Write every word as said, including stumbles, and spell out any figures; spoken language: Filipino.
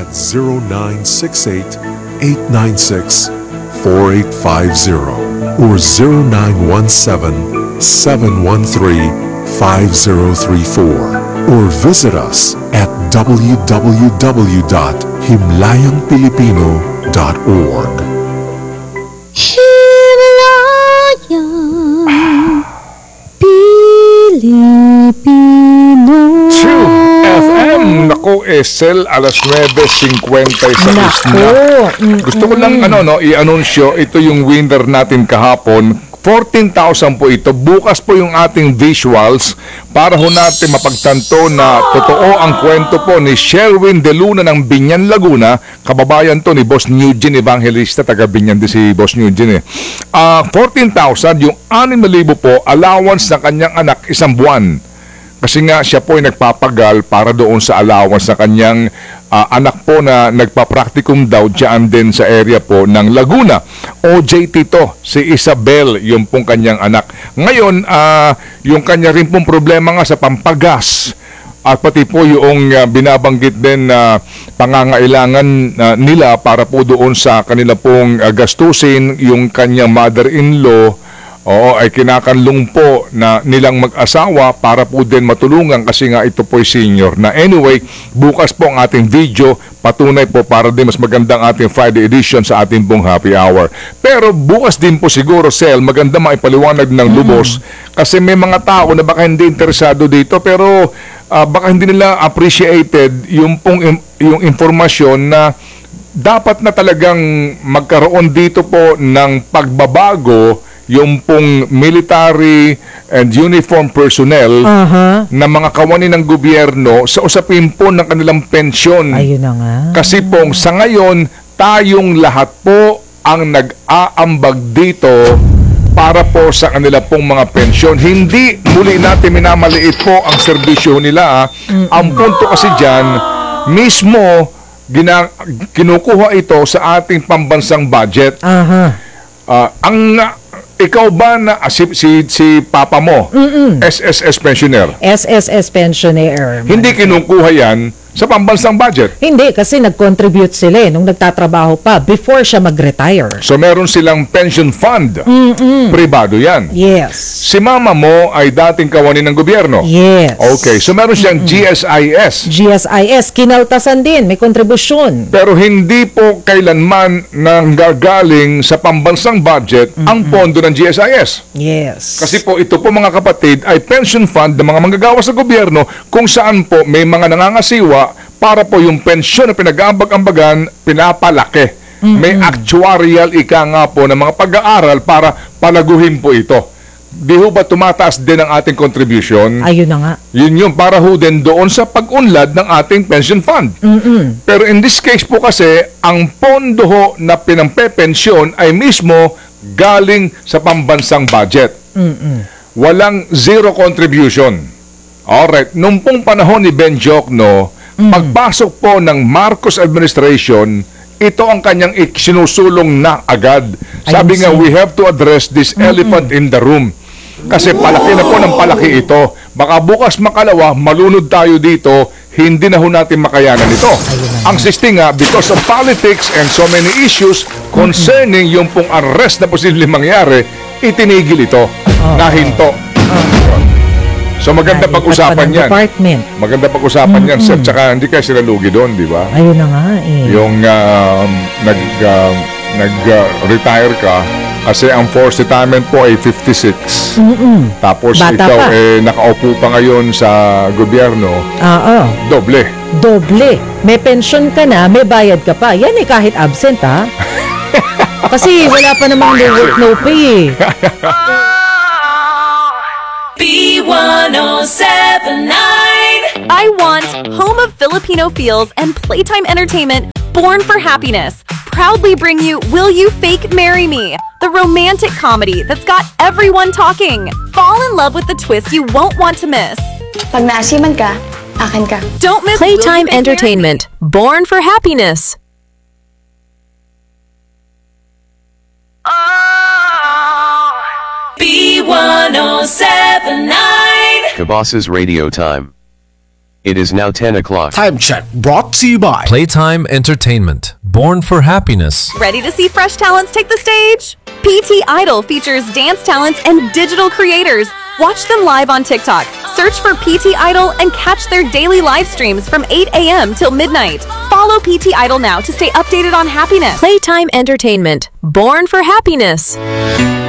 at zero nine six eight, eight nine six, four eight five zero or zero nine one seven, seven one three, five zero three four or visit us at w w w dot himlayang pilipino dot org. Himlayang Pilipino. True F M. Naku, Esel, alas nuwebe fifty sa isla. Gusto ko lang ano, no, i-anunsyo, ito yung winner natin kahapon. fourteen thousand po ito. Bukas po yung ating visuals para ho natin mapagtanto na totoo ang kwento po ni Sherwin De Luna ng Binyan, Laguna. Kababayan to ni Boss Eugene Evangelista, taga Binyan din si Boss Eugene eh. Uh, fourteen thousand, yung six thousand po, allowance ng kanyang anak isang buwan. Kasi nga siya po ay nagpapagal para doon sa allowance ng kanyang uh, anak po na nagpa-practicum daw dyan din sa area po ng Laguna. O J T to, si Isabel, yung pong kanyang anak. Ngayon, uh, yung kanya rin pong problema nga sa pampagas at pati po yung uh, binabanggit din na uh, pangangailangan uh, nila para po doon sa kanila pong uh, gastusin, yung kanyang mother-in-law. Oo, ay kinakanlong po na nilang mag-asawa para po din matulungan kasi nga ito po'y senior na. Anyway, bukas po ang ating video, patunay po para din mas magandang ating Friday edition sa ating pong happy hour. Pero bukas din po siguro, Sel, maganda maipaliwanag ng lubos kasi may mga tao na baka hindi interesado dito pero uh, baka hindi nila appreciated yung pong yung informasyon na dapat na talagang magkaroon dito po ng pagbabago yung pong military and uniform personnel uh-huh. na mga kawani ng gobyerno sa usapin po ng kanilang pensyon. Ayun na nga. Kasi pong sa ngayon, tayong lahat po ang nag-aambag dito para po sa kanila pong mga pensyon. Hindi muli natin minamaliit po ang serbisyo nila. Mm-mm. Ang punto kasi dyan, mismo gina- kinukuha ito sa ating pambansang budget. Uh-huh. Uh, ang ikaw ba na ah, si, si, si papa mo, Mm-mm. S S S pensioner? S S S pensioner. Hindi kinukuha yan sa pambansang budget? Hindi, kasi nag-contribute sila eh, nung nagtatrabaho pa before siya mag-retire. So meron silang pension fund. Mm-mm. Pribado yan. Yes. Si mama mo ay dating kawani ng gobyerno? Yes. Okay, so meron siyang Mm-mm. G S I S. G S I S, kinaltasan din, may kontribusyon. Pero hindi po kailanman nanggagaling sa pambansang budget Mm-mm. ang pondo ng G S I S. Yes. Kasi po ito po mga kapatid ay pension fund ng mga manggagawa sa gobyerno kung saan po may mga nangangasiwa para po yung pensyon na pinag-aambag-ambagan pinapalaki. Mm-hmm. May actuarial ika nga po ng mga pag-aaral para palaguhin po ito. Di ho ba tumataas din ang ating contribution? Ayun na nga. Yun yung para ho din doon sa pag-unlad ng ating pension fund. Mm-mm. Pero in this case po kasi, ang pondo ho na pinampe-pensyon ay mismo galing sa pambansang budget. Mm-mm. Walang zero contribution. Alright, nung pong panahon ni Ben Jokno, mm. pagpasok po ng Marcos administration, ito ang kanyang sinusulong na agad. Sabi nga, we have to address this Mm-mm. elephant in the room. Kasi palaki na po ng palaki ito. Baka bukas makalawa, malunod tayo dito, hindi na ho natin makayanan ito. Ang sisting nga, because of politics and so many issues concerning yung pong arrest na posibleng mangyari, itinigil ito. Oh. Nahinto. Oh. So maganda Ay, pag-usapan yan. Department. Maganda pag-usapan yan, sir. Tsaka hindi kayo sila lugi doon, di ba? Ayun na nga eh. Yung uh, nag, uh, nag-retire uh, ka, kasi ang forced retirement po ay fifty-six. Mm-mm. Tapos Bata ikaw pa. eh nakaupo pa ngayon sa gobyerno. Oo. Doble. Doble. May pension ka na, may bayad ka pa. Yan eh kahit absent ha. Kasi wala pa namang no work, no pay eh. B one oh seven nine. I want home of Filipino feels and playtime entertainment born for happiness. Proudly bring you Will You Fake Marry Me? The romantic comedy that's got everyone talking. Fall in love with the twist you won't want to miss. Pag naasiman ka, akin ka. Don't miss Playtime Will You Fake Entertainment, born for happiness. B one oh seven nine. Kabas's Radio Time. It is now ten o'clock. Time check brought to you by Playtime Entertainment. Born for happiness. Ready to see fresh talents take the stage? P T Idol features dance talents and digital creators. Watch them live on TikTok. Search for P T Idol and catch their daily live streams from eight a.m. till midnight. Follow P T Idol now to stay updated on happiness. Playtime Entertainment. Born for happiness.